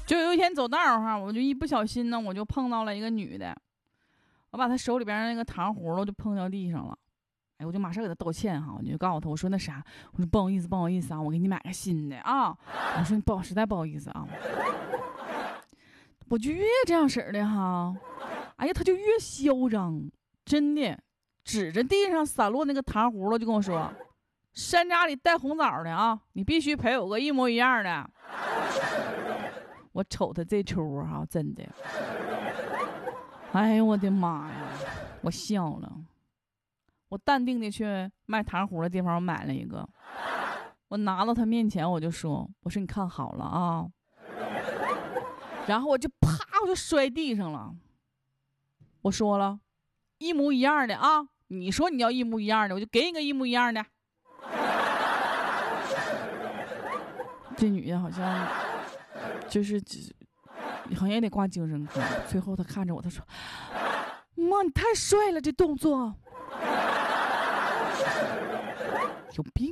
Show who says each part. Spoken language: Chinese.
Speaker 1: 就有一天走道上，我就一不小心呢，我就碰到了一个女的，我把她手里边那个糖葫芦就碰到地上了。哎，我就马上给她道歉哈，我就告诉她，我说那啥，我说不好意思啊，我给你买个新的啊。我说实在不好意思啊。我就越这样式儿的哈，哎呀，她就越嚣张，真的，指着地上散落那个糖葫芦就跟我说：“山楂里带红枣的啊，你必须陪我个一模一样的。”我瞅他这出哈，真的，哎呦我的妈呀！我笑了，我淡定的去卖糖葫芦的地方，我买了一个，我拿到他面前，我说你看好了啊，然后我就啪，我就摔地上了。我说了，一模一样的啊，你说你要一模一样的，我就给你个一模一样的。这女的好像就是好像也得挂精神科。最后她看着我，她说：“妈，你太帅了，这动作有病